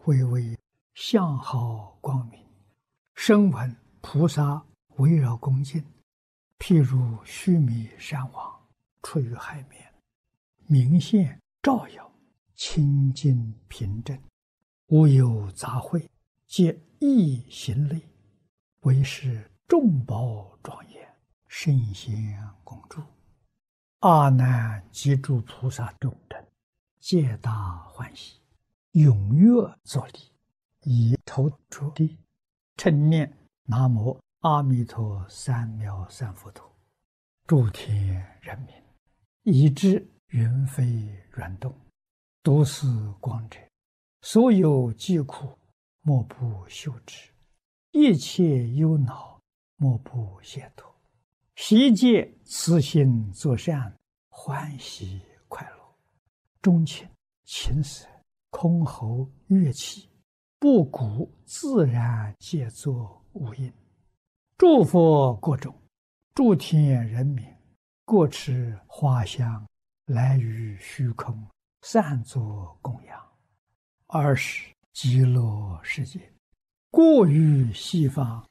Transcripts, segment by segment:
微微相好光明，声闻菩萨围绕恭敬，譬如须弥山王出于海面，明现照耀，清净平正，无有杂秽，皆一行类，为是众宝庄严，圣贤共住。阿难及诸菩萨众等，皆大欢喜，踊跃作礼，以头着地，称念南无阿弥陀三藐三菩提。诸天人民，以知云飞软动，都是光者，所有疾苦，莫不休止；一切忧恼，莫不解脱。悉皆慈心作善，欢喜快乐，钟情琴瑟箜篌乐器，不鼓自然皆作无应。诸佛国中，诸天人民，各持花香，来于虚空，散作供养。尔时极乐世界，过于西方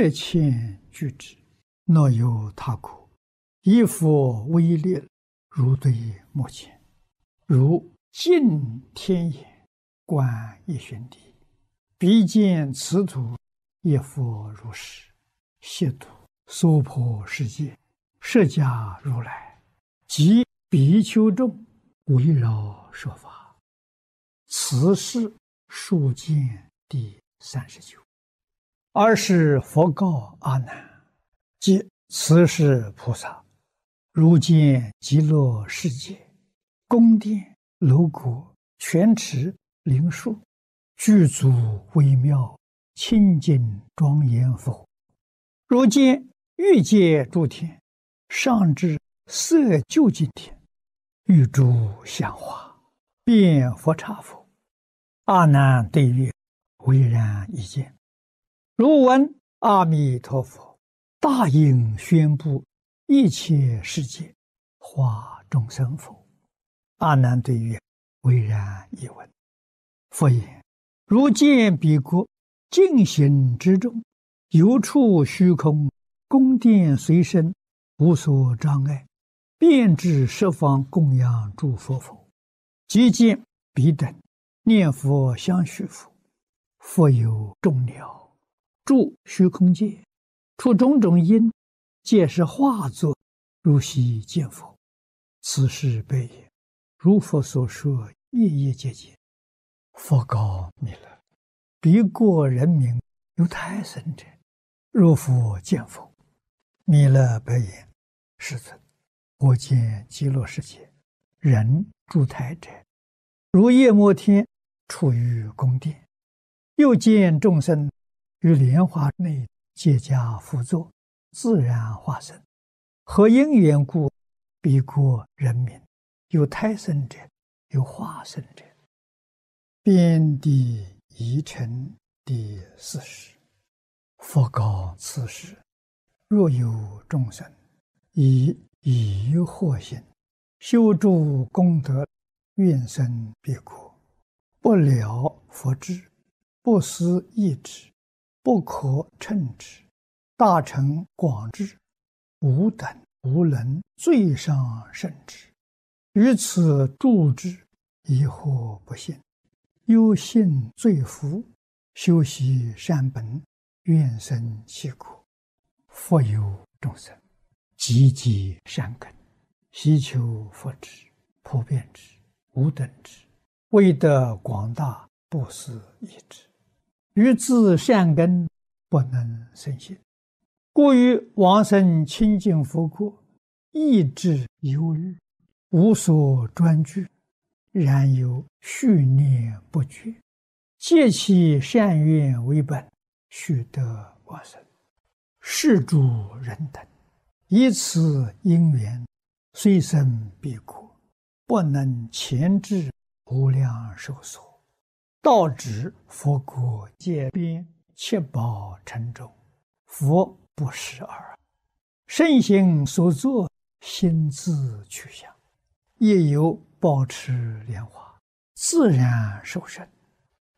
8,000俱胝，若有他国，以佛威力，如对目前，如镜天眼，观一旬地，彼见此土，亦复如是。悉土娑婆世界，释迦如来及比丘众，围绕说法。此是数见第39。尔时佛告阿难：即此是菩萨，如见极乐世界，宫殿楼阁、泉池灵树，具足微妙，清净庄严否？如见欲界诸天，上至色究竟天，欲诸香花，遍佛刹否？阿难对曰：唯然一见。如闻阿弥陀佛大应宣布一切世界，化众生否？阿难对曰：唯然一闻。佛言：如见彼国净行之中，有处虚空，宫殿随身，无所障碍，遍至十方供养诸佛否？即见彼等念佛相续否？复有众鸟住虚空界，出种种因，皆是化作，如悉见否？此是悲也。如佛所说，夜夜皆见。佛告弥勒：彼国人民有胎生者，若复见否？弥勒白言：世尊，我见极乐世界人住胎者，如夜摩天处于宫殿，又见众生于莲花内皆加趺坐，自然化身。何因缘故？彼国人民有胎生者，有化身者。遍地宜城第40。佛告此时：若有众生以疑惑心，修诸功德，愿生彼国，不了佛智，不思议之，不可称之，大乘广智，无等无能，最上甚至。于此住之，疑惑不信，忧信罪福，修习善本，愿生其国。复有众生积极善根，希求佛智，普遍之，无等之，为得广大，不思议之。于自善根不能生信，故于往生清净佛国，意志忧虑，无所专具，然有续念不绝，借其善愿为本，须得往生。是诸人等以此因缘，虽生彼国，不能前至无量寿所，到至佛国界边七宝城中，佛不识尔。圣行所作，心自去向，亦有保持莲花，自然受生。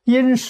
因